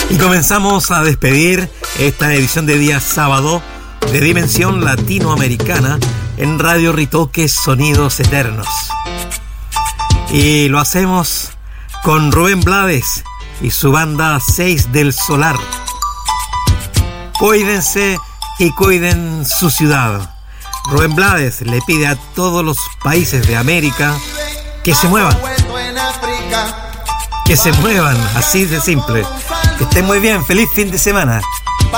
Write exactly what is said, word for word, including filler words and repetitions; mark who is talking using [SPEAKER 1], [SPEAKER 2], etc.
[SPEAKER 1] Y comenzamos a despedir esta edición de día sábado de Dimensión Latinoamericana en Radio Ritoque Sonidos Eternos. Y lo hacemos con Rubén Blades y su banda seis del Solar. Cuídense y cuiden su ciudad. Rubén Blades le pide a todos los países de América que se muevan. Que se muevan, así de simple. Que estén muy bien, feliz fin de semana.